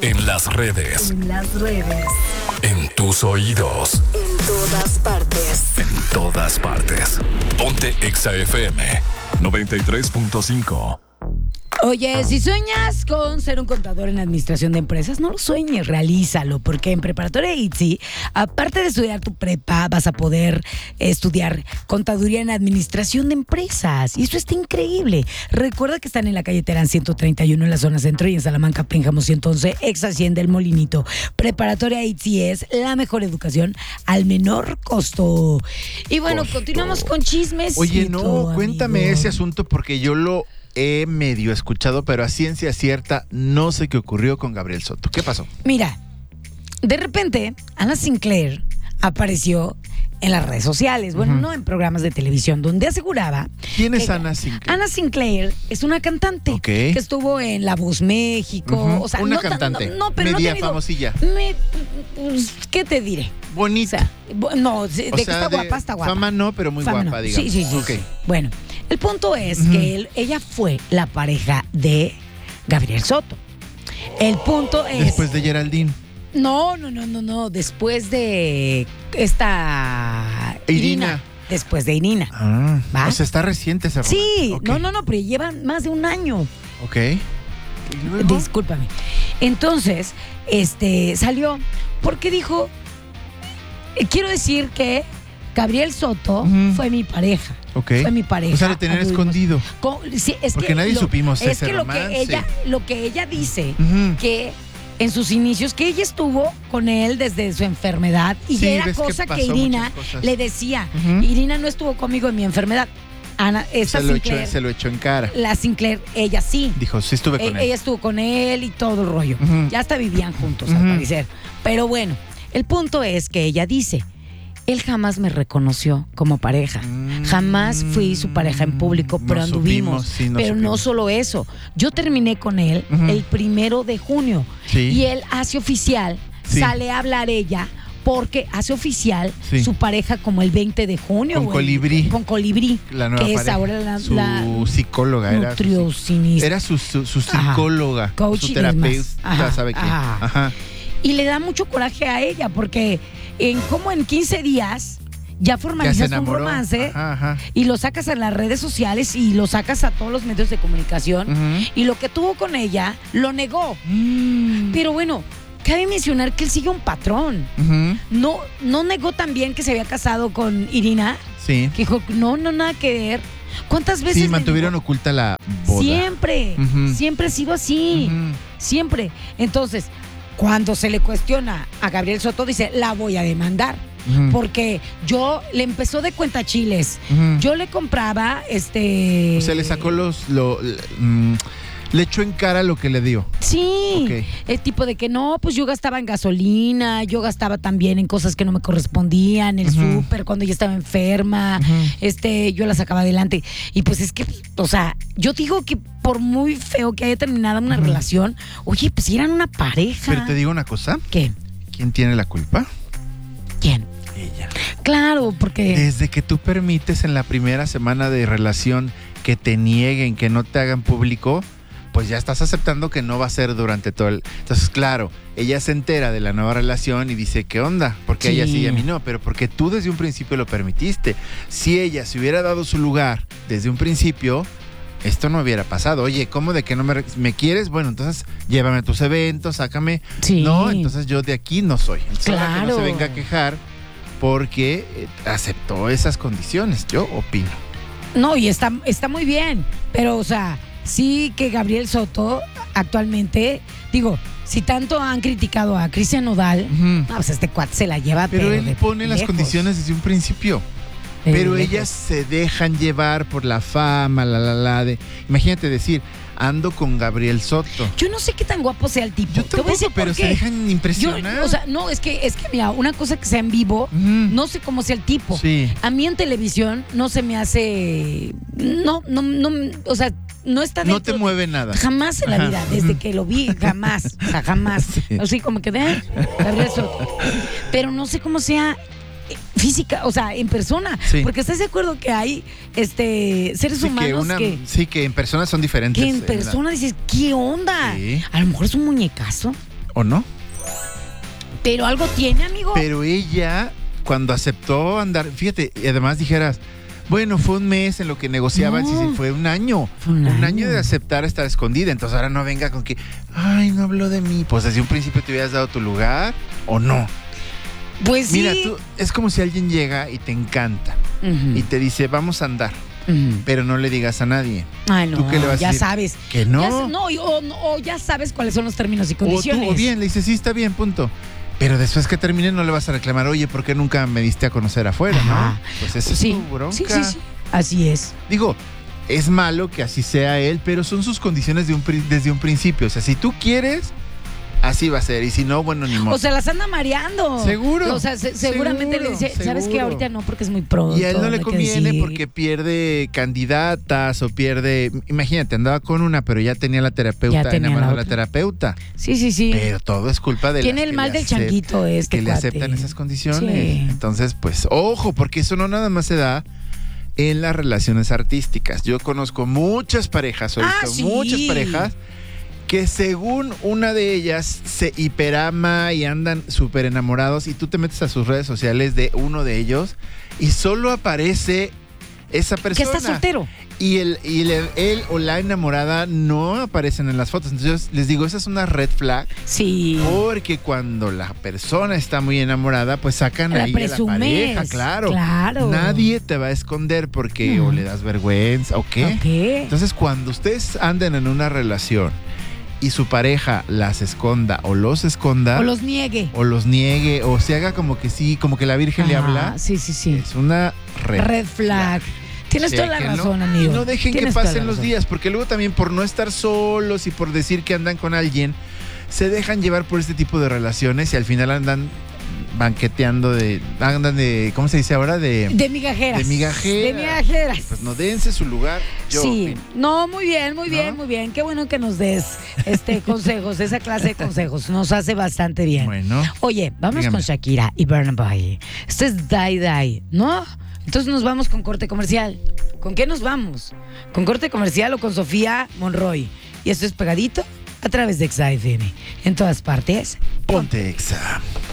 En las redes. En las redes. En tus oídos. En todas partes. En todas partes. Ponte Exa FM 93.5. Oye, si sueñas con ser un contador en administración de empresas, no lo sueñes, realízalo, porque en Preparatoria ITZY, aparte de estudiar tu prepa, vas a poder estudiar contaduría en administración de empresas. Y eso está increíble. Recuerda que están en la calle Terán 131 en la zona centro y en Salamanca, Pénjamo 111, ex Hacienda El Molinito. Preparatoria ITZY es la mejor educación al menor costo. Y bueno, continuamos con chismes. Oye, no, cuéntame ese asunto porque yo lo he medio escuchado, pero a ciencia cierta no sé qué ocurrió con Gabriel Soto. ¿Qué pasó? Mira, de repente Anna Sinclair apareció en las redes sociales, bueno, no en programas de televisión, donde aseguraba... ¿Quién es Anna Sinclair? Anna Sinclair es una cantante que estuvo en La Voz México. O sea, una no cantante. No, pero media no te digo, famosilla. ¿Qué te diré? Bonita. O sea, no, de que está guapa, está guapa. Fama no, pero muy fama guapa, no. digamos. Sí. Bueno, el punto es que ella fue la pareja de Gabriel Soto. El punto es... Después de Geraldine. No. Después de esta Irina. Después de Irina. ¿Va? O sea, está reciente ese romance. Sí, okay. No, pero llevan más de un año. Ok. ¿Y luego? Discúlpame. Entonces, salió porque dijo, quiero decir que Gabriel Soto fue mi pareja. Okay. Fue mi pareja. O sea, lo tenían escondido. Sí, es porque que nadie supimos ese que romance. lo que ella dice, que en sus inicios, que ella estuvo con él desde su enfermedad y sí, era cosa que Irina le decía. Irina no estuvo conmigo en mi enfermedad. Ana, se lo echó en cara. La Sinclair, ella sí. Dijo, sí estuve con él. Ella estuvo con él y todo el rollo. Ya hasta vivían juntos, al parecer. Pero bueno, el punto es que ella dice, él jamás me reconoció como pareja. Jamás fui su pareja en público, pero anduvimos. Pero no solo eso. Yo terminé con él el 1 de junio. Sí. Y él hace oficial, sale a hablar ella, porque hace oficial su pareja como el 20 de junio. Con Colibrí. Con Colibrí. La nueva que pareja. Es ahora su psicóloga. Era su psicóloga. Coach su terapeuta. ¿Sabe qué? Ajá. Y le da mucho coraje a ella porque en 15 días ya formalizas un romance y lo sacas en las redes sociales y lo sacas a todos los medios de comunicación y lo que tuvo con ella lo negó. Pero bueno, cabe mencionar que él sigue un patrón. No negó también que se había casado con Irina. Sí. Que dijo, no, nada que ver. ¿Cuántas veces? Sí, mantuvieron oculta la boda. Siempre ha sido así. Siempre. Entonces, cuando se le cuestiona a Gabriel Soto, dice, la voy a demandar. Porque yo le empezó de cuentachiles. Yo le compraba O sea, le sacó le echó en cara lo que le dio. Sí. Okay. El tipo de que no, pues yo gastaba en gasolina, yo gastaba también en cosas que no me correspondían, el súper, cuando ella estaba enferma, yo la sacaba adelante. Y pues es que, o sea, yo digo que por muy feo que haya terminado una relación, oye, pues eran una pareja. Pero te digo una cosa. ¿Qué? ¿Quién tiene la culpa? ¿Quién? Ella. Claro, porque... Desde que tú permites en la primera semana de relación que te nieguen, que no te hagan público, pues ya estás aceptando que no va a ser durante todo el... Entonces, claro, ella se entera de la nueva relación y dice, ¿qué onda? Porque ella sí y a mí no, pero porque tú desde un principio lo permitiste. Si ella se hubiera dado su lugar desde un principio, esto no hubiera pasado. Oye, ¿cómo de que no me quieres? Bueno, entonces llévame a tus eventos, sácame. Sí. No, entonces yo de aquí no soy. Entonces, claro. Que no se venga a quejar porque aceptó esas condiciones, yo opino. No, y está muy bien, pero, o sea... Sí que Gabriel Soto actualmente, digo, si tanto han criticado a Cristian Nodal, pues este cuate se la lleva. Pero él pone las condiciones desde un principio. Pero ellas se dejan llevar por la fama, imagínate decir, ando con Gabriel Soto. Yo no sé qué tan guapo sea el tipo. Yo tampoco, pero se dejan impresionar. Es que mira, una cosa que sea en vivo, no sé cómo sea el tipo. Sí. A mí en televisión no se me hace, no, o sea, no está dentro. No te mueve nada. Jamás en la vida, desde que lo vi, jamás. O sea, jamás. Sí. Así como que Gabriel Soto. Pero no sé cómo sea física, o sea, en persona. Sí. Porque estás de acuerdo que hay seres humanos que... Sí, que en persona son diferentes. Que en persona dices, ¿qué onda? Sí. A lo mejor es un muñecazo. ¿O no? Pero algo tiene, amigo. Pero ella, cuando aceptó andar, fíjate, y además dijeras, bueno, fue un mes en lo que negociaban, No. sí, fue un año. Fue un año. De aceptar estar escondida. Entonces ahora no venga con que, ay, no habló de mí. Pues desde un principio te hubieras dado tu lugar, ¿o no? Pues sí. Mira, tú, es como si alguien llega y te encanta Ujú, y te dice, vamos a andar, ujú. pero no le digas a nadie. Ay, no, ¿Tú qué le vas a ya decir? sabes. Que no. O ya sabes cuáles son los términos y O tú, condiciones. o bien, le dices, sí, está bien, punto. Pero después que termine no le vas a reclamar, oye, ¿por qué nunca me diste a conocer afuera, Ajá. no? Pues esa Sí, es tu bronca. sí. Así es. Digo, es malo que así sea él, pero son sus condiciones desde un principio. O sea, si tú quieres, así va a ser. Y si no, bueno, ni modo. O sea, las anda mareando. Seguro, O sea, seguramente seguro, le dice, ¿sabes qué? seguro. Ahorita no, porque es muy pronto. Y a él no le hay que conviene decir. porque pierde candidatas o pierde... Imagínate, andaba con una, pero ya tenía la terapeuta, Ya tenía enamorada la de la otra. terapeuta. Sí. Pero todo es culpa de Tiene las el que mal le del changuito este que le cuate. aceptan esas condiciones. Sí. Entonces, pues, ojo, porque eso no nada más se da en las relaciones artísticas. Yo conozco muchas parejas, he visto sí. muchas parejas que según una de ellas se hiperama y andan súper enamorados y tú te metes a sus redes sociales de uno de ellos y solo aparece esa persona. Que está soltero. Y él o la enamorada no aparecen en las fotos. Entonces les digo, esa es una red flag. Sí. Porque cuando la persona está muy enamorada, pues sacan La ahí a la presumes. pareja, claro. Nadie te va a esconder porque No. o le das vergüenza o qué. Ok. Entonces, cuando ustedes anden en una relación y su pareja las esconda o los esconda O los niegue. o los niegue o se haga como que sí, como que la Virgen le Ajá, habla, Sí. es una Red flag. Tienes toda la Chéquenlo. razón, amigo. Y no dejen que Tienes toda la pasen los razón. días, porque luego también por no estar solos y por decir que andan con alguien, se dejan llevar por este tipo de relaciones y al final andan andan de, ¿cómo se dice ahora? De migajeras. De migajeras. De migajeras. Pues no dense su lugar. Yo Sí, opino. no, muy bien, ¿No? muy bien. Qué bueno que nos des consejos, esa clase de consejos. Nos hace bastante bien. Bueno. Oye, vamos Dígame. con Shakira y Burna Boy. Esto es Die Die, ¿no? Entonces nos vamos con corte comercial. ¿Con qué nos vamos? ¿Con corte comercial o con Sofía Monroy? Y esto es pegadito a través de XAFM. En todas partes. Ponte Exa.